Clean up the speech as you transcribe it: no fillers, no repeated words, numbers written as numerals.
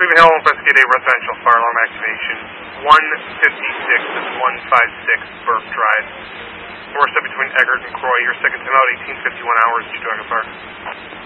Cleveland Hill, investigate a residential fire alarm activation. 156 and 156 Burke Drive. Doorstep between Eggert and Croy. Your second time out, 1851 hours, Geauga Park.